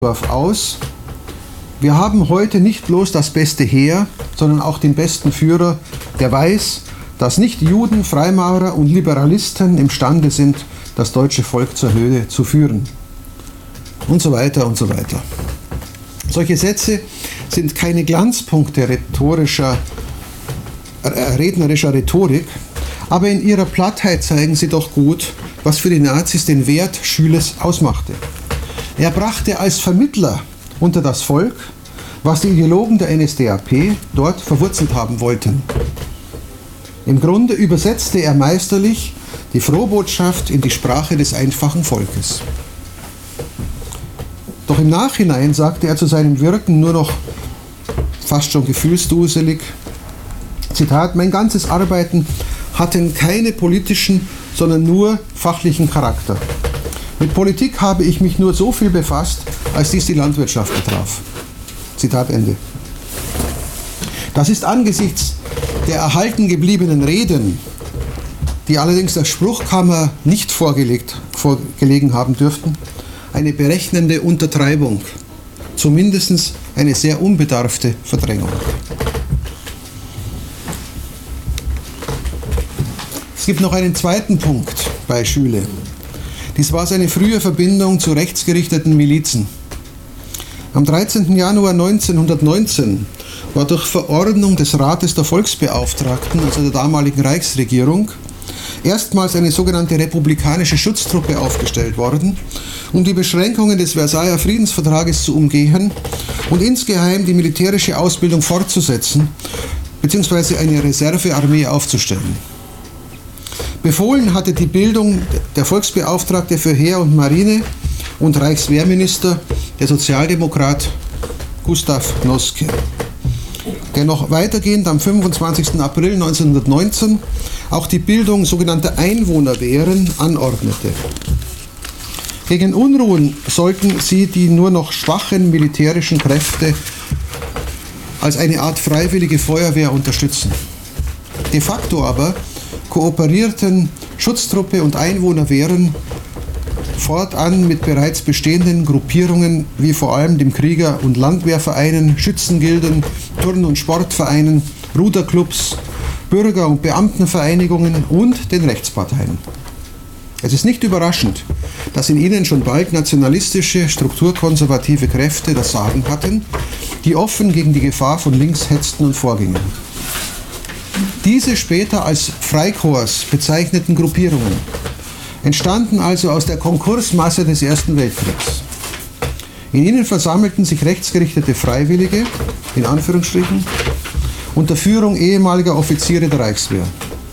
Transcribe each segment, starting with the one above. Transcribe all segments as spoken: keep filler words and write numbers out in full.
aus: Wir haben heute nicht bloß das beste Heer, sondern auch den besten Führer, der weiß, dass nicht Juden, Freimaurer und Liberalisten imstande sind, das deutsche Volk zur Höhe zu führen. Und so weiter und so weiter. Solche Sätze sind keine Glanzpunkte rhetorischer, äh, rednerischer Rhetorik, aber in ihrer Plattheit zeigen sie doch gut, was für die Nazis den Wert Schüles ausmachte. Er brachte als Vermittler unter das Volk, was die Ideologen der N S D A P dort verwurzelt haben wollten. Im Grunde übersetzte er meisterlich die Frohbotschaft in die Sprache des einfachen Volkes. Doch im Nachhinein sagte er zu seinem Wirken nur noch fast schon gefühlsduselig, Zitat: Mein ganzes Arbeiten hatten keine politischen, sondern nur fachlichen Charakter. Mit Politik habe ich mich nur so viel befasst, als dies die Landwirtschaft betraf. Zitat Ende. Das ist angesichts der erhalten gebliebenen Reden, die allerdings der Spruchkammer nicht vorgelegt, vorgelegen haben dürften, eine berechnende Untertreibung, zumindest eine sehr unbedarfte Verdrängung. Es gibt noch einen zweiten Punkt bei Schüle. Dies war seine frühe Verbindung zu rechtsgerichteten Milizen. Am dreizehnten Januar neunzehnhundertneunzehn war durch Verordnung des Rates der Volksbeauftragten, also der damaligen Reichsregierung, erstmals eine sogenannte republikanische Schutztruppe aufgestellt worden, um die Beschränkungen des Versailler Friedensvertrages zu umgehen und insgeheim die militärische Ausbildung fortzusetzen, beziehungsweise eine Reservearmee aufzustellen. Befohlen hatte die Bildung der Volksbeauftragte für Heer und Marine und Reichswehrminister, der Sozialdemokrat Gustav Noske, der noch weitergehend am fünfundzwanzigsten April neunzehnhundertneunzehn auch die Bildung sogenannter Einwohnerwehren anordnete. Gegen Unruhen sollten sie die nur noch schwachen militärischen Kräfte als eine Art freiwillige Feuerwehr unterstützen. De facto aber kooperierten Schutztruppe und Einwohnerwehren fortan mit bereits bestehenden Gruppierungen wie vor allem dem Krieger- und Landwehrvereinen, Schützengilden, Turn- und Sportvereinen, Ruderclubs, Bürger- und Beamtenvereinigungen und den Rechtsparteien. Es ist nicht überraschend, dass in ihnen schon bald nationalistische, strukturkonservative Kräfte das Sagen hatten, die offen gegen die Gefahr von links hetzten und vorgingen. Diese später als Freikorps bezeichneten Gruppierungen entstanden also aus der Konkursmasse des Ersten Weltkriegs. In ihnen versammelten sich rechtsgerichtete Freiwillige, in Anführungsstrichen, unter Führung ehemaliger Offiziere der Reichswehr.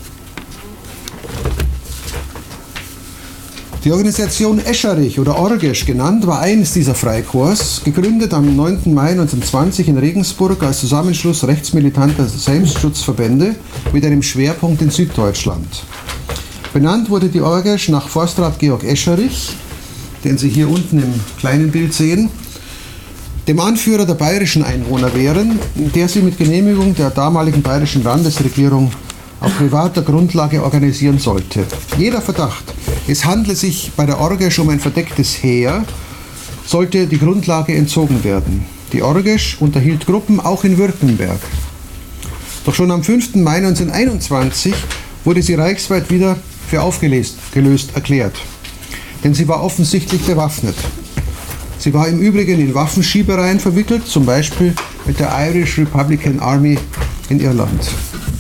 Die Organisation Escherich oder Orgesch genannt war eines dieser Freikorps, gegründet am neunten Mai neunzehnhundertzwanzig in Regensburg als Zusammenschluss rechtsmilitanter Selbstschutzverbände mit einem Schwerpunkt in Süddeutschland. Benannt wurde die Orgesch nach Forstrat Georg Escherich, den Sie hier unten im kleinen Bild sehen, dem Anführer der bayerischen Einwohnerwehren, der sie mit Genehmigung der damaligen bayerischen Landesregierung auf privater Grundlage organisieren sollte. Jeder Verdacht, es handle sich bei der Orgesch um ein verdecktes Heer, sollte die Grundlage entzogen werden. Die Orgesch unterhielt Gruppen auch in Württemberg. Doch schon am fünften Mai neunzehnhunderteinundzwanzig wurde sie reichsweit wieder für aufgelöst gelöst erklärt. Denn sie war offensichtlich bewaffnet. Sie war im Übrigen in Waffenschiebereien verwickelt, zum Beispiel mit der Irish Republican Army in Irland.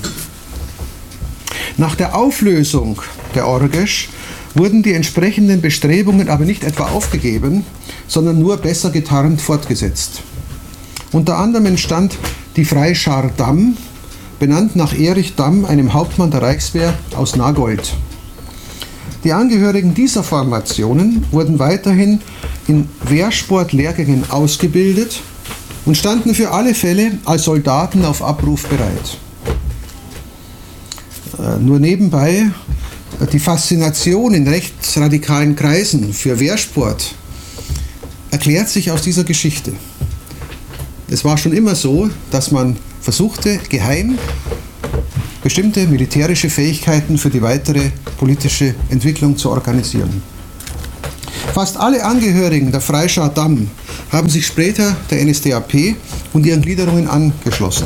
Nach der Auflösung der Orgesch wurden die entsprechenden Bestrebungen aber nicht etwa aufgegeben, sondern nur besser getarnt fortgesetzt. Unter anderem entstand die Freischar Damm, benannt nach Erich Damm, einem Hauptmann der Reichswehr aus Nagold. Die Angehörigen dieser Formationen wurden weiterhin in Wehrsportlehrgängen ausgebildet und standen für alle Fälle als Soldaten auf Abruf bereit. Äh, nur nebenbei, die Faszination in rechtsradikalen Kreisen für Wehrsport erklärt sich aus dieser Geschichte. Es war schon immer so, dass man versuchte, geheim bestimmte militärische Fähigkeiten für die weitere politische Entwicklung zu organisieren. Fast alle Angehörigen der Freischar Damm haben sich später der N S D A P und ihren Gliederungen angeschlossen.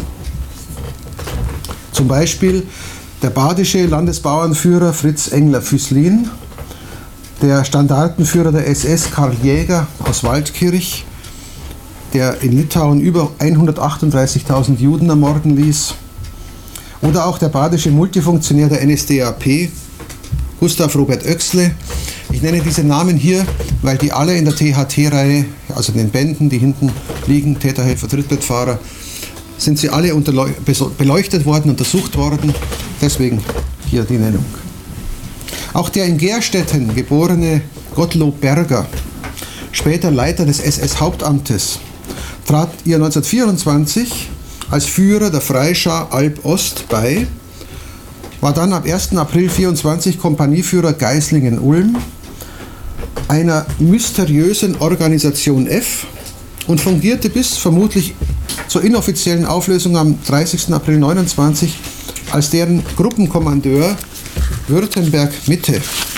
Zum Beispiel der badische Landesbauernführer Fritz Engler-Füßlin, der Standartenführer der S S Karl Jäger aus Waldkirch, der in Litauen über hundertachtunddreißigtausend Juden ermorden ließ, oder auch der badische Multifunktionär der N S D A P, Gustav Robert Oechsle. Ich nenne diese Namen hier, weil die alle in der T H T-Reihe, also in den Bänden, die hinten liegen, Täterhelfer, Trittbrettfahrer, sind sie alle beleuchtet worden, untersucht worden. Deswegen hier die Nennung. Auch der in Gerstetten geborene Gottlob Berger, später Leiter des S S-Hauptamtes, trat ihr neunzehnhundertvierundzwanzig als Führer der Freischar Alb-Ost bei, war dann ab ersten April vierundzwanzig Kompanieführer Geislingen-Ulm, einer mysteriösen Organisation F, und fungierte bis vermutlich zur inoffiziellen Auflösung am dreißigsten April neunundzwanzig als deren Gruppenkommandeur Württemberg-Mitte.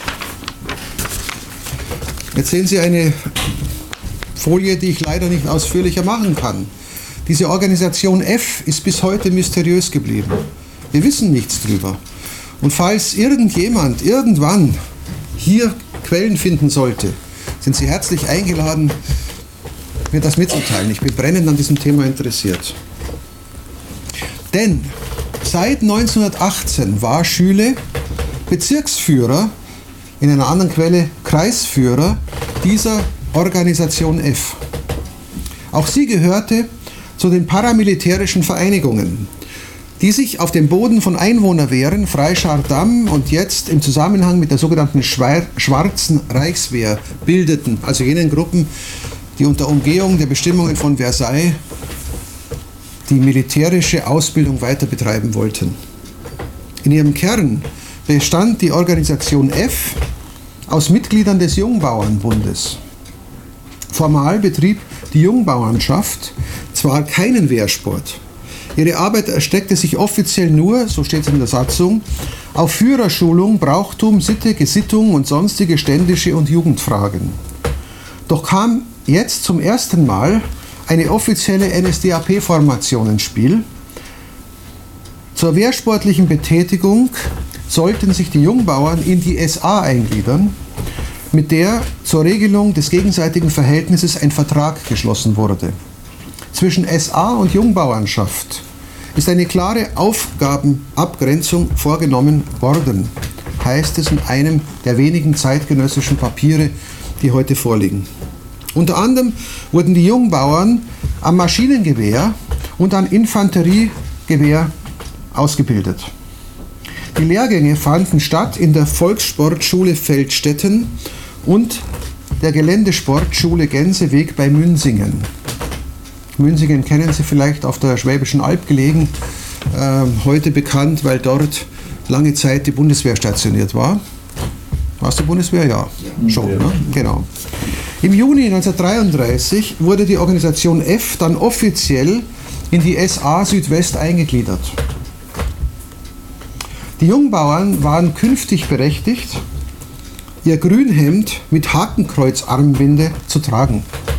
Jetzt sehen Sie eine Folie, die ich leider nicht ausführlicher machen kann. Diese Organisation F ist bis heute mysteriös geblieben. Wir wissen nichts drüber. Und falls irgendjemand irgendwann hier Quellen finden sollte, sind Sie herzlich eingeladen, mir das mitzuteilen. Ich bin brennend an diesem Thema interessiert. Denn seit neunzehnhundertachtzehn war Schüle Bezirksführer, in einer anderen Quelle Kreisführer dieser Organisation F. Auch sie gehörte zu den paramilitärischen Vereinigungen, die sich auf dem Boden von Einwohnerwehren, Freischar Damm und jetzt im Zusammenhang mit der sogenannten Schwarzen Reichswehr bildeten, also jenen Gruppen, die unter Umgehung der Bestimmungen von Versailles die militärische Ausbildung weiter betreiben wollten. In ihrem Kern bestand die Organisation F aus Mitgliedern des Jungbauernbundes. Formal betrieb die Jungbauernschaft zwar keinen Wehrsport. Ihre Arbeit erstreckte sich offiziell nur, so steht es in der Satzung, auf Führerschulung, Brauchtum, Sitte, Gesittung und sonstige ständische und Jugendfragen. Doch kam jetzt zum ersten Mal eine offizielle N S D A P-Formation ins Spiel. Zur wehrsportlichen Betätigung sollten sich die Jungbauern in die S A eingliedern, mit der zur Regelung des gegenseitigen Verhältnisses ein Vertrag geschlossen wurde. Zwischen S A und Jungbauernschaft ist eine klare Aufgabenabgrenzung vorgenommen worden, heißt es in einem der wenigen zeitgenössischen Papiere, die heute vorliegen. Unter anderem wurden die Jungbauern am Maschinengewehr und am Infanteriegewehr ausgebildet. Die Lehrgänge fanden statt in der Volkssportschule Feldstetten und der Geländesportschule Gänseweg bei Münsingen. Münsingen kennen Sie vielleicht, auf der Schwäbischen Alb gelegen, äh, heute bekannt, weil dort lange Zeit die Bundeswehr stationiert war. War es die Bundeswehr? Ja, schon, ne? Genau. Im Juni neunzehnhundertdreiunddreißig wurde die Organisation F dann offiziell in die S A Südwest eingegliedert. Die Jungbauern waren künftig berechtigt, ihr Grünhemd mit Hakenkreuzarmbinde zu tragen.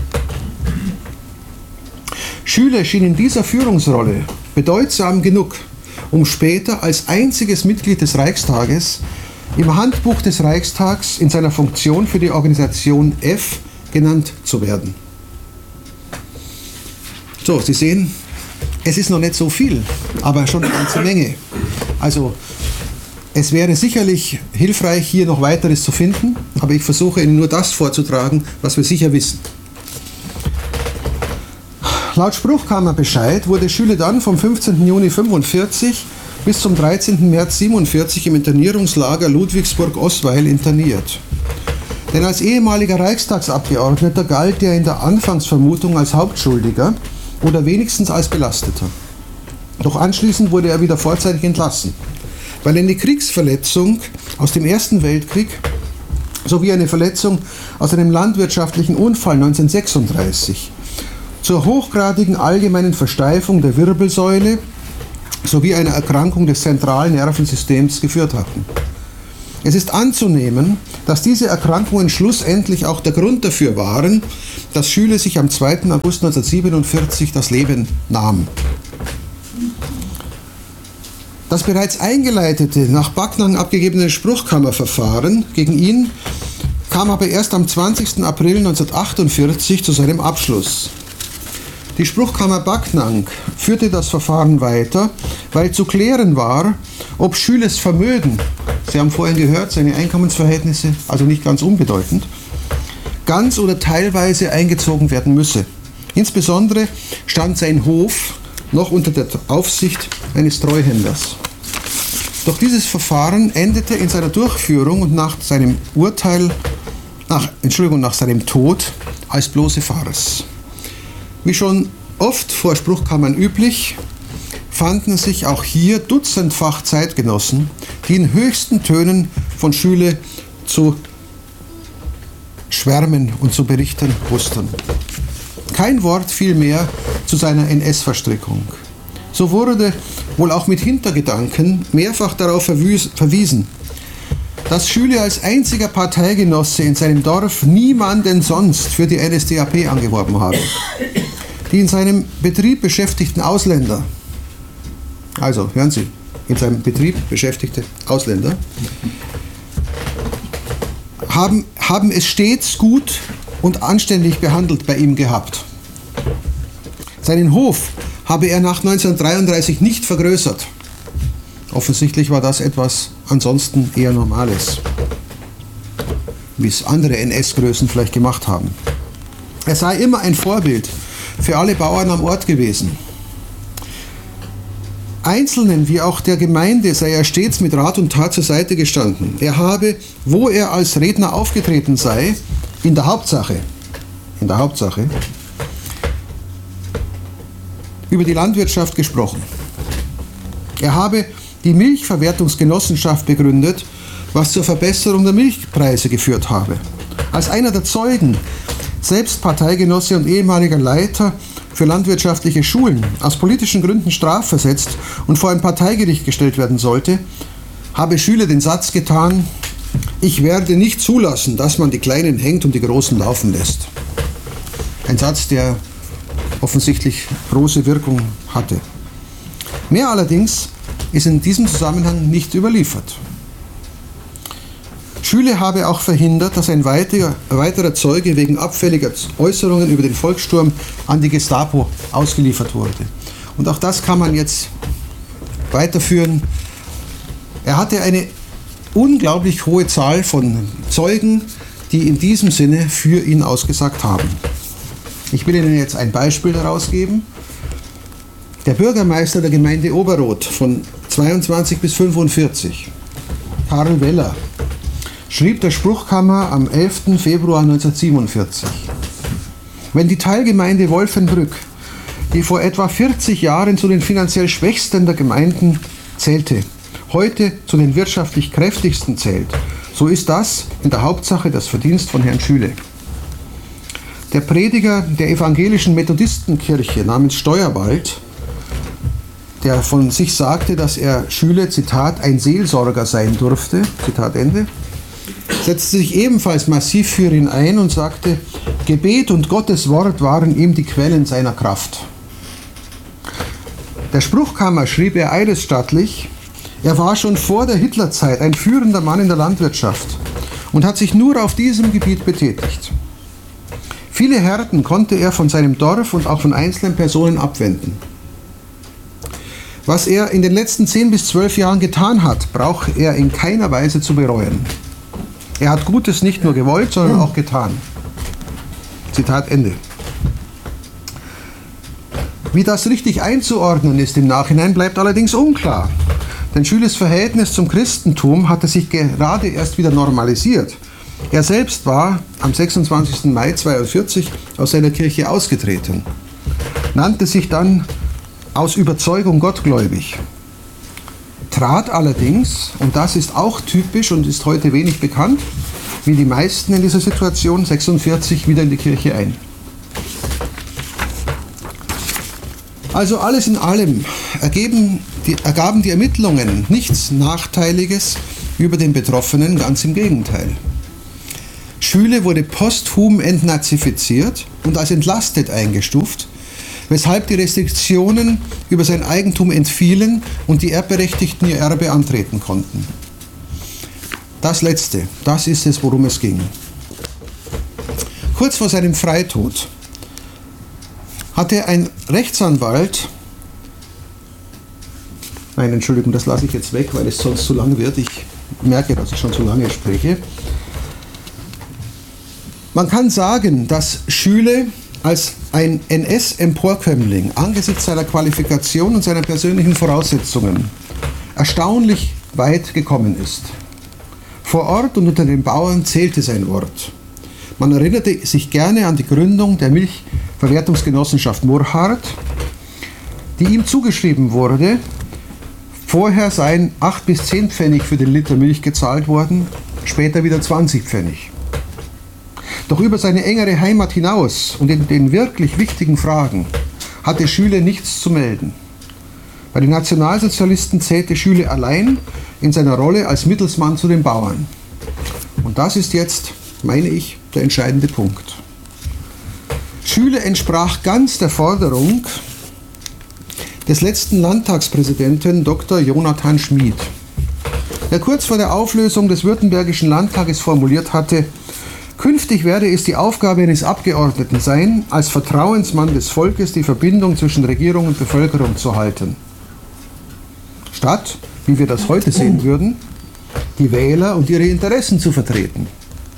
Schüler schien in dieser Führungsrolle bedeutsam genug, um später als einziges Mitglied des Reichstages im Handbuch des Reichstags in seiner Funktion für die Organisation F genannt zu werden. So, Sie sehen, es ist noch nicht so viel, aber schon eine ganze Menge. Also, es wäre sicherlich hilfreich, hier noch weiteres zu finden, aber ich versuche Ihnen nur das vorzutragen, was wir sicher wissen. Laut Spruchkammerbescheid wurde Schüle dann vom fünfzehnten Juni fünfundvierzig bis zum dreizehnten März siebenundvierzig im Internierungslager Ludwigsburg-Osweil interniert. Denn als ehemaliger Reichstagsabgeordneter galt er in der Anfangsvermutung als Hauptschuldiger oder wenigstens als Belasteter. Doch anschließend wurde er wieder vorzeitig entlassen, weil eine Kriegsverletzung aus dem Ersten Weltkrieg sowie eine Verletzung aus einem landwirtschaftlichen Unfall neunzehnhundertsechsunddreißig zur hochgradigen allgemeinen Versteifung der Wirbelsäule sowie einer Erkrankung des zentralen Nervensystems geführt hatten. Es ist anzunehmen, dass diese Erkrankungen schlussendlich auch der Grund dafür waren, dass Schüle sich am zweiten August neunzehnhundertsiebenundvierzig das Leben nahm. Das bereits eingeleitete, nach Backnang abgegebene Spruchkammerverfahren gegen ihn kam aber erst am zwanzigsten April neunzehnhundertachtundvierzig zu seinem Abschluss. Die Spruchkammer Backnang führte das Verfahren weiter, weil zu klären war, ob Schüles Vermögen, Sie haben vorhin gehört, seine Einkommensverhältnisse, also nicht ganz unbedeutend, ganz oder teilweise eingezogen werden müsse. Insbesondere stand sein Hof noch unter der Aufsicht eines Treuhänders. Doch dieses Verfahren endete in seiner Durchführung und nach seinem Urteil, nach, Entschuldigung, nach seinem Tod als bloße Farce. Wie schon oft vor Spruchkammern üblich, fanden sich auch hier dutzendfach Zeitgenossen, die in höchsten Tönen von Schüle zu schwärmen und zu berichten wussten. Kein Wort fiel mehr zu seiner N S-Verstrickung. So wurde wohl auch mit Hintergedanken mehrfach darauf verwiesen, dass Schüle als einziger Parteigenosse in seinem Dorf niemanden sonst für die N S D A P angeworben habe. Die in seinem Betrieb beschäftigten Ausländer, also hören Sie, in seinem Betrieb beschäftigte Ausländer, haben, haben es stets gut und anständig behandelt bei ihm gehabt. Seinen Hof habe er nach neunzehnhundertdreiunddreißig nicht vergrößert. Offensichtlich war das etwas ansonsten eher Normales, wie es andere N S-Größen vielleicht gemacht haben. Er sei immer ein Vorbild für alle Bauern am Ort gewesen. Einzelnen wie auch der Gemeinde sei er stets mit Rat und Tat zur Seite gestanden. Er habe, wo er als Redner aufgetreten sei, in der Hauptsache, in der Hauptsache, über die Landwirtschaft gesprochen. Er habe die Milchverwertungsgenossenschaft begründet, was zur Verbesserung der Milchpreise geführt habe. Als einer der Zeugen, selbst Parteigenosse und ehemaliger Leiter für landwirtschaftliche Schulen, aus politischen Gründen strafversetzt und vor ein Parteigericht gestellt werden sollte, habe Schüle den Satz getan: Ich werde nicht zulassen, dass man die Kleinen hängt und die Großen laufen lässt. Ein Satz, der offensichtlich große Wirkung hatte. Mehr allerdings ist in diesem Zusammenhang nicht überliefert. Schüle habe auch verhindert, dass ein weiterer, weiterer Zeuge wegen abfälliger Äußerungen über den Volkssturm an die Gestapo ausgeliefert wurde. Und auch das kann man jetzt weiterführen. Er hatte eine unglaublich hohe Zahl von Zeugen, die in diesem Sinne für ihn ausgesagt haben. Ich will Ihnen jetzt ein Beispiel daraus geben. Der Bürgermeister der Gemeinde Oberroth von zweiundzwanzig bis fünfundvierzig, Karl Weller, schrieb der Spruchkammer am elften Februar neunzehnhundertsiebenundvierzig: Wenn die Teilgemeinde Wolfenbrück, die vor etwa vierzig Jahren zu den finanziell schwächsten der Gemeinden zählte, heute zu den wirtschaftlich kräftigsten zählt, so ist das in der Hauptsache das Verdienst von Herrn Schüle. Der Prediger der evangelischen Methodistenkirche namens Steuerwald, der von sich sagte, dass er Schüle, Zitat, ein Seelsorger sein durfte, Zitat Ende, setzte sich ebenfalls massiv für ihn ein und sagte, Gebet und Gottes Wort waren ihm die Quellen seiner Kraft. Der Spruchkammer schrieb er eidesstattlich, er war schon vor der Hitlerzeit ein führender Mann in der Landwirtschaft und hat sich nur auf diesem Gebiet betätigt. Viele Härten konnte er von seinem Dorf und auch von einzelnen Personen abwenden. Was er in den letzten zehn bis zwölf Jahren getan hat, braucht er in keiner Weise zu bereuen. Er hat Gutes nicht nur gewollt, sondern auch getan. Zitat Ende. Wie das richtig einzuordnen ist im Nachhinein, bleibt allerdings unklar. Denn Schüles Verhältnis zum Christentum hatte sich gerade erst wieder normalisiert. Er selbst war am sechsundzwanzigsten Mai neunzehnhundertzweiundvierzig aus seiner Kirche ausgetreten, nannte sich dann aus Überzeugung gottgläubig, trat allerdings, und das ist auch typisch und ist heute wenig bekannt, wie die meisten in dieser Situation, sechsundvierzig wieder in die Kirche ein. Also alles in allem ergeben die, ergaben die Ermittlungen nichts Nachteiliges über den Betroffenen, ganz im Gegenteil. Schüle wurde posthum entnazifiziert und als entlastet eingestuft, weshalb die Restriktionen über sein Eigentum entfielen und die Erbberechtigten ihr Erbe antreten konnten. Das Letzte, das ist es, worum es ging. Kurz vor seinem Freitod hatte ein Rechtsanwalt, nein, Entschuldigung, das lasse ich jetzt weg, weil es sonst zu lang wird. Ich merke, dass ich schon zu lange spreche. Man kann sagen, dass Schüle als ein N S-Emporkömmling angesichts seiner Qualifikation und seiner persönlichen Voraussetzungen erstaunlich weit gekommen ist. Vor Ort und unter den Bauern zählte sein Wort. Man erinnerte sich gerne an die Gründung der Milchverwertungsgenossenschaft Murrhardt, die ihm zugeschrieben wurde. Vorher seien acht bis zehn Pfennig für den Liter Milch gezahlt worden, später wieder zwanzig Pfennig. Doch über seine engere Heimat hinaus und in den wirklich wichtigen Fragen hatte Schüle nichts zu melden. Bei den Nationalsozialisten zählte Schüle allein in seiner Rolle als Mittelsmann zu den Bauern. Und das ist jetzt, meine ich, der entscheidende Punkt. Schüle entsprach ganz der Forderung des letzten Landtagspräsidenten Doktor Jonathan Schmid, der kurz vor der Auflösung des Württembergischen Landtages formuliert hatte: Künftig werde es die Aufgabe eines Abgeordneten sein, als Vertrauensmann des Volkes die Verbindung zwischen Regierung und Bevölkerung zu halten. Statt, wie wir das heute sehen würden, die Wähler und ihre Interessen zu vertreten.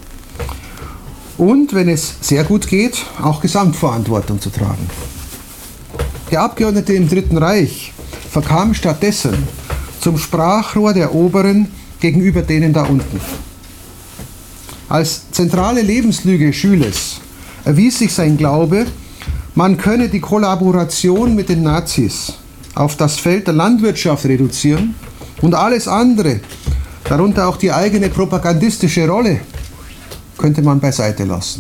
Und, wenn es sehr gut geht, auch Gesamtverantwortung zu tragen. Der Abgeordnete im Dritten Reich verkam stattdessen zum Sprachrohr der Oberen gegenüber denen da unten. Als zentrale Lebenslüge Schüles erwies sich sein Glaube, man könne die Kollaboration mit den Nazis auf das Feld der Landwirtschaft reduzieren und alles andere, darunter auch die eigene propagandistische Rolle, könnte man beiseite lassen.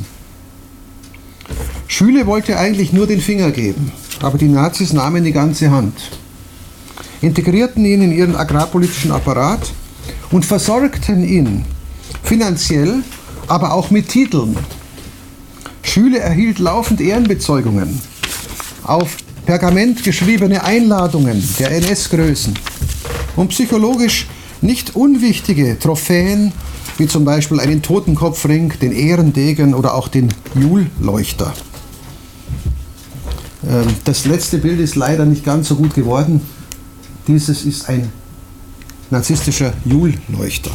Schüle wollte eigentlich nur den Finger geben, aber die Nazis nahmen die ganze Hand, integrierten ihn in ihren agrarpolitischen Apparat und versorgten ihn finanziell, aber auch mit Titeln. Schüle erhielt laufend Ehrenbezeugungen, auf Pergament geschriebene Einladungen der N S-Größen und psychologisch nicht unwichtige Trophäen, wie zum Beispiel einen Totenkopfring, den Ehrendegen oder auch den Julleuchter. Das letzte Bild ist leider nicht ganz so gut geworden. Dieses ist ein narzisstischer Julleuchter.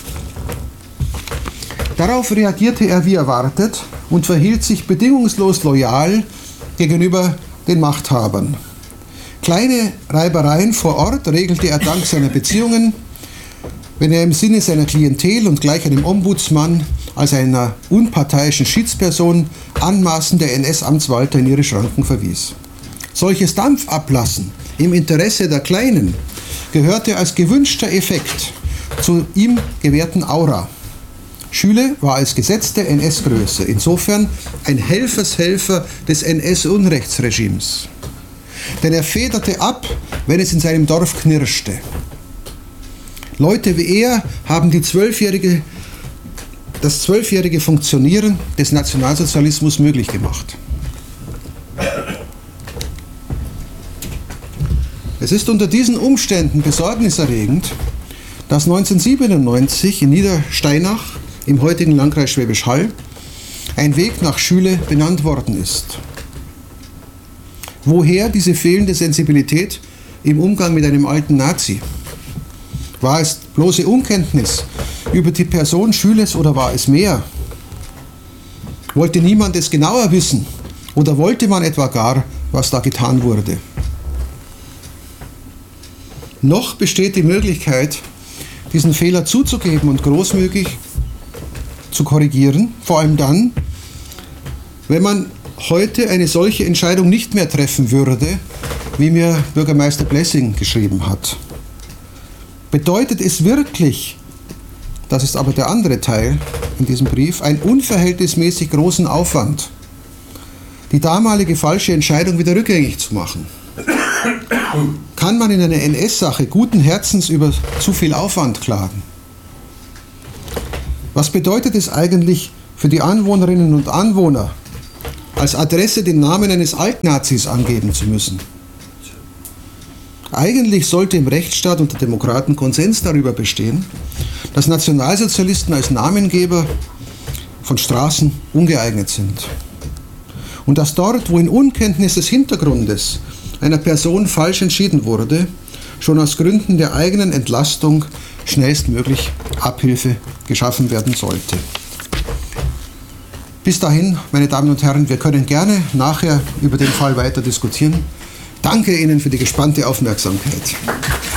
Darauf reagierte er wie erwartet und verhielt sich bedingungslos loyal gegenüber den Machthabern. Kleine Reibereien vor Ort regelte er dank seiner Beziehungen, wenn er im Sinne seiner Klientel und gleich einem Ombudsmann als einer unparteiischen Schiedsperson anmaßende N S-Amtswalter in ihre Schranken verwies. Solches Dampfablassen im Interesse der Kleinen gehörte als gewünschter Effekt zu ihm gewährten Aura. Schüle war als gesetzte N S-Größe insofern ein Helfershelfer des N S-Unrechtsregimes. Denn er federte ab, wenn es in seinem Dorf knirschte. Leute wie er haben die zwölfjährige, das zwölfjährige Funktionieren des Nationalsozialismus möglich gemacht. Es ist unter diesen Umständen besorgniserregend, dass neunzehnhundertsiebenundneunzig in Niedersteinach im heutigen Landkreis Schwäbisch Hall ein Weg nach Schüle benannt worden ist. Woher diese fehlende Sensibilität im Umgang mit einem alten Nazi? War es bloße Unkenntnis über die Person Schüles oder war es mehr? Wollte niemand es genauer wissen oder wollte man etwa gar, was da getan wurde? Noch besteht die Möglichkeit, diesen Fehler zuzugeben und großmügig zu korrigieren, vor allem dann, wenn man heute eine solche Entscheidung nicht mehr treffen würde, wie mir Bürgermeister Blessing geschrieben hat. Bedeutet es wirklich, das ist aber der andere Teil in diesem Brief, einen unverhältnismäßig großen Aufwand, die damalige falsche Entscheidung wieder rückgängig zu machen? Kann man in einer N S-Sache guten Herzens über zu viel Aufwand klagen? Was bedeutet es eigentlich für die Anwohnerinnen und Anwohner, als Adresse den Namen eines Altnazis angeben zu müssen? Eigentlich sollte im Rechtsstaat unter Demokraten Konsens darüber bestehen, dass Nationalsozialisten als Namengeber von Straßen ungeeignet sind. Und dass dort, wo in Unkenntnis des Hintergrundes einer Person falsch entschieden wurde, schon aus Gründen der eigenen Entlastung schnellstmöglich Abhilfe geschaffen werden sollte. Bis dahin, meine Damen und Herren, wir können gerne nachher über den Fall weiter diskutieren. Danke Ihnen für die gespannte Aufmerksamkeit.